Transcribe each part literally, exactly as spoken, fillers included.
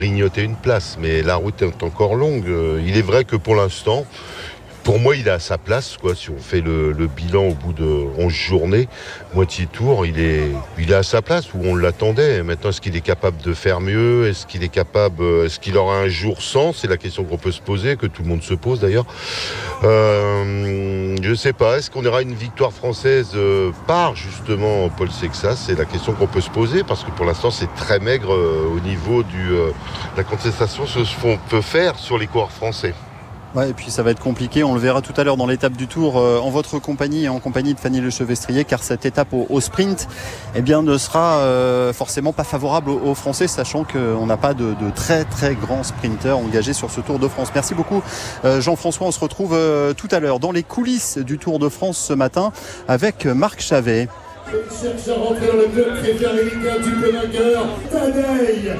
grignoter une place, mais la route est encore longue. Il est vrai que pour l'instant, pour moi, il est à sa place, quoi. Si on fait le, le bilan au bout de onze journées, moitié tour, il est, il est à sa place où on l'attendait. Maintenant, est-ce qu'il est capable de faire mieux? Est-ce qu'il est capable, est-ce qu'il aura un jour sans? C'est la question qu'on peut se poser, que tout le monde se pose d'ailleurs. Euh, je sais pas. Est-ce qu'on aura une victoire française euh, par justement Paul Sexas? C'est la question qu'on peut se poser parce que pour l'instant, c'est très maigre euh, au niveau du euh, la contestation ce qu'on peut faire sur les coureurs français. Ouais, et puis ça va être compliqué, on le verra tout à l'heure dans l'étape du Tour euh, en votre compagnie et en compagnie de Fanny Lechevestrier, car cette étape au, au sprint eh bien, ne sera euh, forcément pas favorable aux, aux Français, sachant qu'on n'a pas de, de très très grands sprinteurs engagés sur ce Tour de France. Merci beaucoup euh, Jean-François, on se retrouve euh, tout à l'heure dans les coulisses du Tour de France ce matin avec Marc Chavet. Il cherche à rentrer dans le club préféré du peu vainqueur, Tadej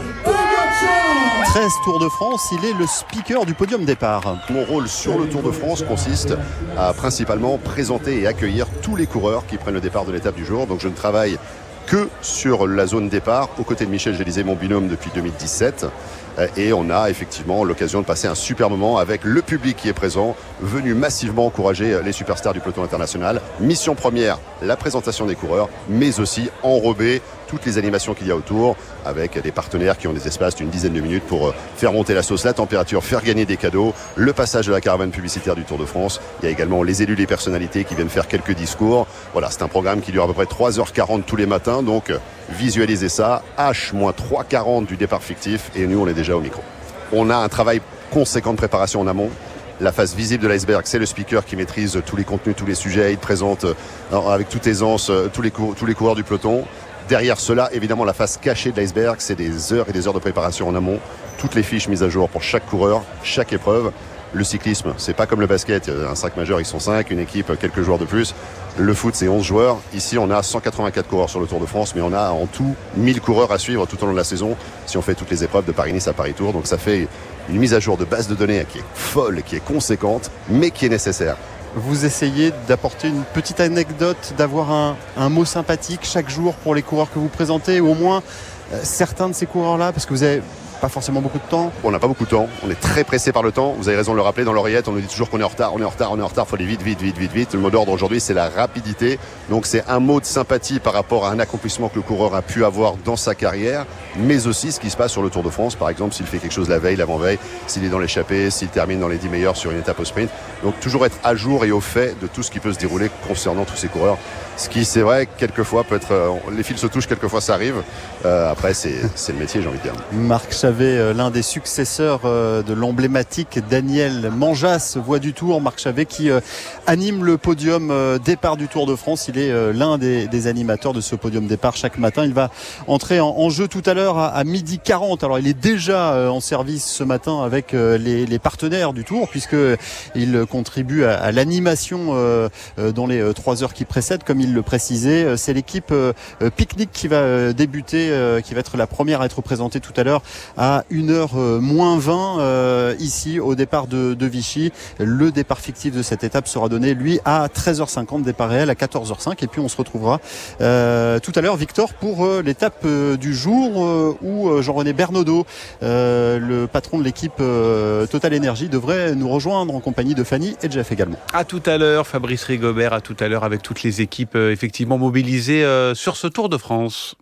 Pogačar. treize Tours de France, il est le speaker du podium départ. Mon rôle sur le Tour de France consiste à principalement présenter et accueillir tous les coureurs qui prennent le départ de l'étape du jour. Donc je ne travaille que sur la zone départ, aux côtés de Michel Gélisé, mon binôme, depuis deux mille dix-sept. Et on a effectivement l'occasion de passer un super moment avec le public qui est présent, venu massivement encourager les superstars du peloton international. Mission première, la présentation des coureurs, mais aussi enrober toutes les animations qu'il y a autour, avec des partenaires qui ont des espaces d'une dizaine de minutes pour faire monter la sauce, la température, faire gagner des cadeaux, le passage de la caravane publicitaire du Tour de France. Il y a également les élus, les personnalités qui viennent faire quelques discours. Voilà, c'est un programme qui dure à peu près trois heures quarante tous les matins, donc visualisez ça, H moins trois heures quarante du départ fictif, et nous on est déjà au micro. On a un travail conséquent de préparation en amont. La face visible de l'iceberg, c'est le speaker qui maîtrise tous les contenus, tous les sujets. Il présente avec toute aisance tous les, cou- tous les coureurs du peloton. Derrière cela, évidemment, la face cachée de l'iceberg, c'est des heures et des heures de préparation en amont. Toutes les fiches mises à jour pour chaque coureur, chaque épreuve. Le cyclisme, c'est pas comme le basket, un cinq majeur, ils sont cinq, une équipe, quelques joueurs de plus. Le foot, c'est onze joueurs. Ici, on a cent quatre-vingt-quatre coureurs sur le Tour de France, mais on a en tout mille coureurs à suivre tout au long de la saison si on fait toutes les épreuves de Paris-Nice à Paris-Tour. Donc ça fait une mise à jour de base de données qui est folle, qui est conséquente, mais qui est nécessaire. Vous essayez d'apporter une petite anecdote, d'avoir un, un mot sympathique chaque jour pour les coureurs que vous présentez, ou au moins euh, certains de ces coureurs-là, parce que vous avez pas forcément beaucoup de temps. On n'a pas beaucoup de temps, on est très pressé par le temps. Vous avez raison de le rappeler, dans l'oreillette, on nous dit toujours qu'on est en retard, on est en retard, on est en retard, il faut aller vite, vite, vite, vite, vite. Le mot d'ordre aujourd'hui, c'est la rapidité. Donc c'est un mot de sympathie par rapport à un accomplissement que le coureur a pu avoir dans sa carrière, mais aussi ce qui se passe sur le Tour de France. Par exemple, s'il fait quelque chose la veille, l'avant-veille, s'il est dans l'échappée, s'il termine dans les dix meilleurs sur une étape au sprint. Donc toujours être à jour et au fait de tout ce qui peut se dérouler concernant tous ces coureurs. Ce qui, c'est vrai, quelquefois peut être... Euh, les fils se touchent, quelquefois ça arrive. Euh, après, c'est, c'est le métier, j'ai envie de dire. Marc Chavet, euh, l'un des successeurs euh, de l'emblématique Daniel Manjas, Voix du Tour. Marc Chavet qui euh, anime le podium euh, départ du Tour de France. Il est euh, l'un des, des animateurs de ce podium départ chaque matin. Il va entrer en, en jeu tout à l'heure à, à midi quarante. Alors, il est déjà euh, en service ce matin avec euh, les, les partenaires du Tour, puisqu'il contribue à, à l'animation euh, euh, dans les euh, trois heures qui précèdent, comme il le précisait. C'est l'équipe euh, Picnic qui va euh, débuter, euh, qui va être la première à être présentée tout à l'heure à une heure moins vingt euh, ici au départ de, de Vichy. Le départ fictif de cette étape sera donné, lui, à treize heures cinquante, départ réel à quatorze heures cinq. Et puis on se retrouvera euh, tout à l'heure, Victor, pour euh, l'étape euh, du jour euh, où euh, Jean-René Bernaudot, euh, le patron de l'équipe euh, Total Energy, devrait nous rejoindre en compagnie de Fanny et Jeff également. À tout à l'heure, Fabrice Rigobert, à tout à l'heure avec toutes les équipes euh, effectivement mobilisées euh, sur ce Tour de France.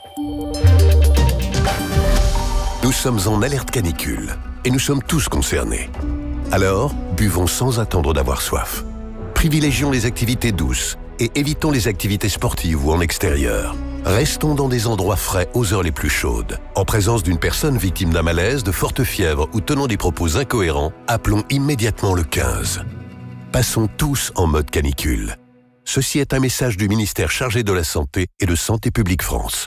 Nous sommes en alerte canicule et nous sommes tous concernés. Alors, buvons sans attendre d'avoir soif. Privilégions les activités douces et évitons les activités sportives ou en extérieur. Restons dans des endroits frais aux heures les plus chaudes. En présence d'une personne victime d'un malaise, de forte fièvre ou tenant des propos incohérents, appelons immédiatement le quinze. Passons tous en mode canicule. Ceci est un message du ministère chargé de la Santé et de Santé publique France.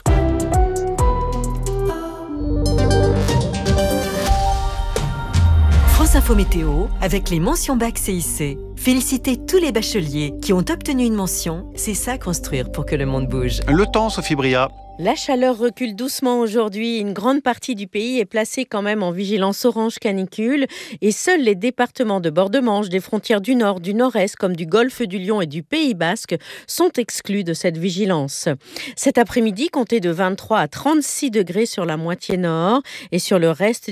France Info Météo avec les mentions bac C I C. Félicitez tous les bacheliers qui ont obtenu une mention. C'est ça construire pour que le monde bouge. Le temps, Sophie Bria. La chaleur recule doucement aujourd'hui. Une grande partie du pays est placée quand même en vigilance orange canicule et seuls les départements de bord de Manche, des frontières du nord, du nord-est comme du golfe du Lion et du Pays Basque sont exclus de cette vigilance. Cet après-midi, comptez de vingt-trois à trente-six degrés sur la moitié nord et sur le reste